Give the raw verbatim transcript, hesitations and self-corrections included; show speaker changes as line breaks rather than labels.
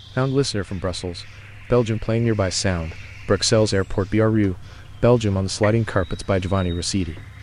Found listener from Brussels, Belgium playing nearby sound, Bruxelles Airport B R U, Belgium on the sliding carpets by Giovanni Rossetti.